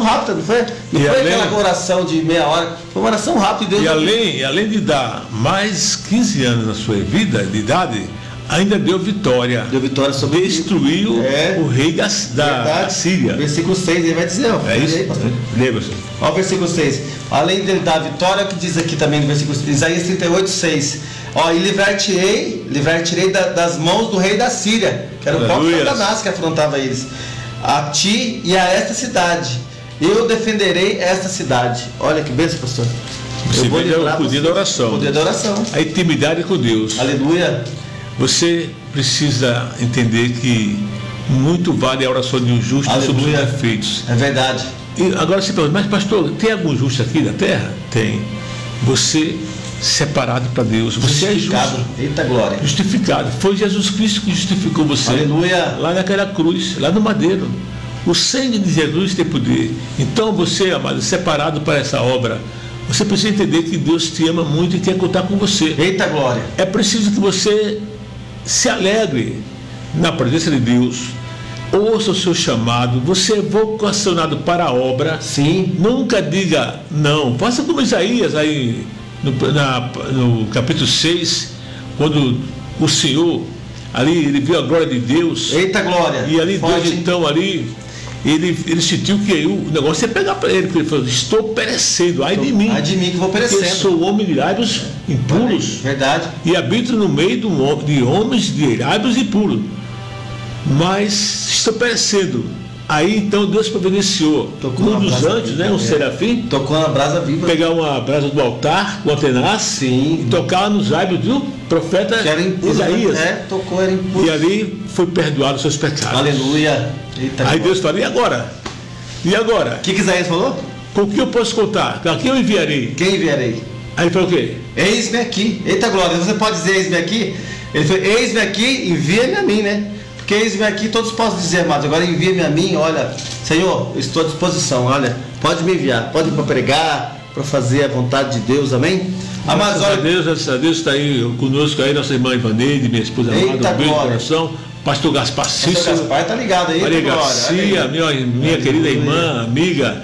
rápida, não foi? Não foi aquela oração de meia hora, foi uma oração rápida. E além de dar mais 15 anos na sua vida, de idade, ainda deu vitória. Deu vitória sobre destruiu o rei da Síria. Versículo 6, ele vai dizer, ó. É isso? Lembra-se. Olha o versículo 6. Além dele dar vitória, o que diz aqui também no versículo 6, Isaías 38, 6. Ó, e livrar-te-ei das mãos do rei da Síria, que era o próprio Satanás que afrontava eles. A ti e a esta cidade. Eu defenderei esta cidade. Olha que bênção, pastor. Você vê o poder da oração. O poder da oração. A intimidade com Deus. Aleluia. Você precisa entender que muito vale a oração de um justo sobre os defeitos. É verdade. E agora você pergunta, mas pastor, tem algum justo aqui na terra? Tem. Você separado para Deus. Você é justo. Eita glória. Justificado. Foi Jesus Cristo que justificou você. Aleluia. Lá naquela cruz, lá no madeiro. O sangue de Jesus tem poder. Então você, amado, separado para essa obra, você precisa entender que Deus te ama muito e quer contar com você. Eita glória. É preciso que você se alegre na presença de Deus. Ouça o seu chamado. Você é vocacionado para a obra. Sim. Nunca diga não. Faça como Isaías aí no capítulo 6, quando o Senhor ali, ele viu a glória de Deus. Eita glória. E ali Deus então ali ele sentiu que o negócio ia pegar para ele, porque ele falou, estou perecendo, ai de mim. Ai de mim que vou perecendo. Eu sou homem de lábios impuros. Verdade. E habito no meio de homens de lábios impuros. Mas estou perecendo. Aí então Deus providenciou um dos anjos, né, um serafim, tocou na brasa viva, pegar uma brasa do altar, com a tenaz, sim, e tocar nos lábios do profeta Isaías. Tocou, era impuro. E ali foi perdoado os seus pecados. Aleluia. Eita, aí Deus falou, e agora? E agora? O que Isaías falou? Com o que eu posso contar? A quem eu enviarei? Quem enviarei? Aí ele falou o quê? Eis-me aqui. Eita glória, você pode dizer eis-me aqui? Ele falou, eis-me aqui, envia-me a mim, né? Porque eis-me aqui, todos possam dizer, amados, agora envia-me a mim, olha, Senhor, eu estou à disposição, olha, pode me enviar, pode para pregar, para fazer a vontade de Deus, amém? Amados, olha, Deus está aí conosco, aí nossa irmã Ivaneide, minha esposa amada, um beijo no coração, pastor Gaspar Cícero. Pastor Gaspar está ligado aí, Maria Garcia, minha querida irmã, amiga,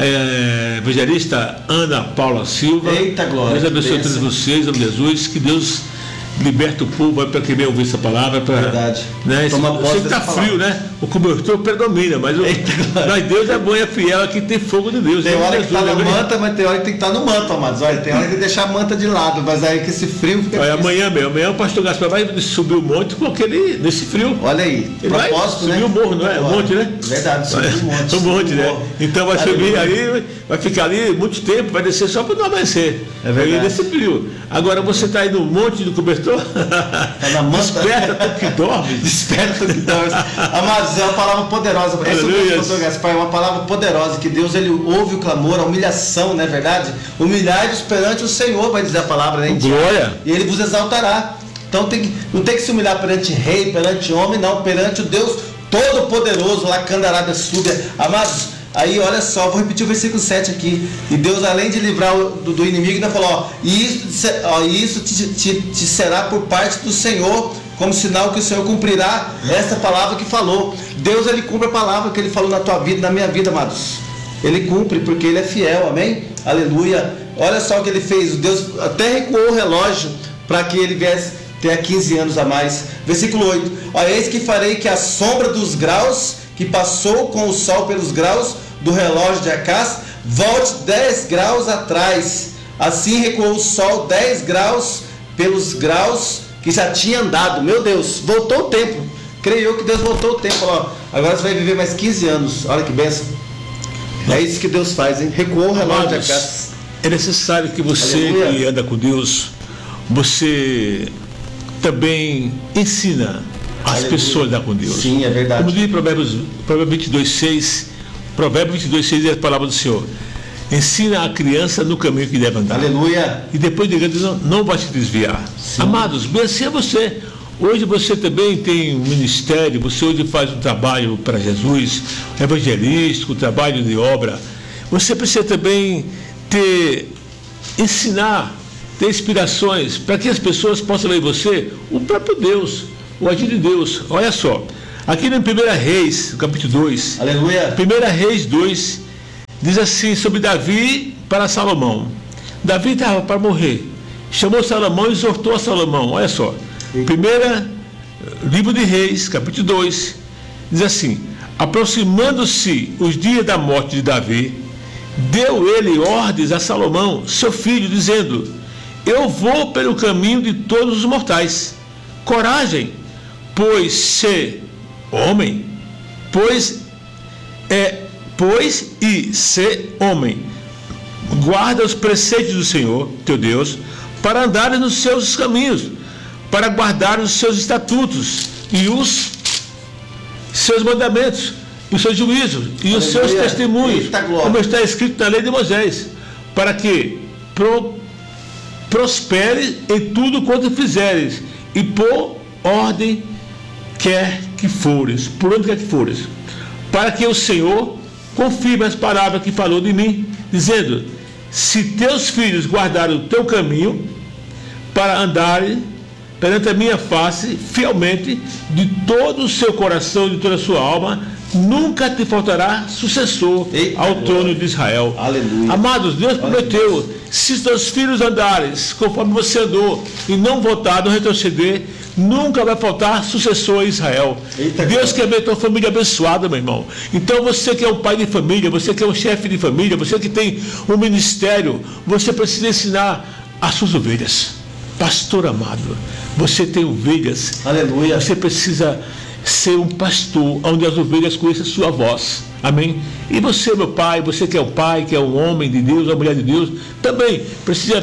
evangelista Ana Paula Silva. Eita glória. Deus abençoe a todos vocês, em nome de Jesus, que Deus liberta o povo para quem ouvir essa palavra. Verdade. Né? Eu sei que está frio, né? O cobertor predomina, mas Deus é bom e é fiel, aqui tem fogo de Deus. Tem hora que está na manta, mas tem hora que tem que estar no manto, amados. Olha, tem hora que deixar a manta de lado, mas aí que esse frio fica. Olha, amanhã o pastor Gaspar vai subir o monte com nesse frio. Olha aí, ele propósito, vai subir o morro, não é? O monte, né? Verdade, subir o monte. O monte, né? Então vai subir aí, vai ficar ali muito tempo, vai descer só para não amanhecer. É verdade. Nesse frio. Agora você está aí no monte do cobertor. Tá na manta. Desperta tu que dorme. Desperta tu que dorme. Amados, é uma palavra poderosa. Esse pastor Gaspar é uma palavra poderosa, que Deus ele ouve o clamor, a humilhação, não é verdade? Humilhai-vos perante o Senhor, vai dizer a palavra, né? Glória. E ele vos exaltará. Então não tem que se humilhar perante rei, perante homem, não, perante o Deus Todo-Poderoso, Lacandarada Súbia. Amados, aí olha só, vou repetir o versículo 7 aqui. E Deus, além de livrar do inimigo, ainda falou, ó, e isso te será por parte do Senhor, como sinal que o Senhor cumprirá essa palavra que falou. Deus, ele cumpre a palavra que ele falou na tua vida, na minha vida, amados. Ele cumpre porque ele é fiel, amém? Aleluia. Olha só o que ele fez. Deus até recuou o relógio para que ele viesse ter 15 anos a mais. Versículo 8. Ó, eis que farei que a sombra dos graus que passou com o sol pelos graus do relógio de Acás volte 10 graus atrás. Assim recuou o sol 10 graus pelos graus que já tinha andado. Meu Deus, voltou o tempo. Creio eu que Deus voltou o tempo. Ó, agora você vai viver mais 15 anos. Olha que bênção. É isso que Deus faz, hein? Recuou o relógio de Acás. É necessário que você, aleluia, que anda com Deus, você também ensina as aleluia, pessoas a andar com Deus. Sim, é verdade. Como diz Provérbios 22:6, Provérbios 22:6 é a palavra do Senhor. Ensina a criança no caminho que deve andar. Aleluia. E depois de grande não vai se desviar. Sim. Amados, bem assim é você. Hoje você também tem um ministério, você hoje faz um trabalho para Jesus, evangelístico, trabalho de obra. Você precisa também ensinar, ter inspirações, para que as pessoas possam ver em você o próprio Deus, o agir de Deus. Olha só, aqui no 1 Reis, capítulo 2, aleluia. 1 Reis 2, diz assim sobre Davi para Salomão. Davi estava para morrer. Chamou Salomão e exortou a Salomão. Olha só. Primeira, livro de Reis, capítulo 2. Diz assim: aproximando-se os dias da morte de Davi, deu ele ordens a Salomão, seu filho, dizendo: eu vou pelo caminho de todos os mortais. Coragem, pois ser homem, pois e ser homem. Guarda os preceitos do Senhor, teu Deus, para andares nos seus caminhos, para guardar os seus estatutos e os seus mandamentos, os seus juízos e os seus testemunhos, como está escrito na lei de Moisés, para que prospere em tudo quanto fizeres, e por ordem quer que fores, por onde quer que fores, para que o Senhor confirme as palavras que falou de mim, dizendo: se teus filhos guardarem o teu caminho, para andarem perante a minha face fielmente, de todo o seu coração e de toda a sua alma, nunca te faltará sucessor ao trono de Israel. Aleluia. Amados, Deus prometeu: se teus filhos andares conforme você andou e não voltar, não retroceder, nunca vai faltar sucessor a Israel. Deus quer ver tua família abençoada, meu irmão. Então você que é um pai de família, você que é um chefe de família, você que tem um ministério, você precisa ensinar as suas ovelhas. Pastor amado, você tem ovelhas. Aleluia. Você precisa ser um pastor onde as ovelhas conheçam a sua voz. Amém? E você, meu pai, você que é um pai, que é um homem de Deus, uma mulher de Deus, também precisa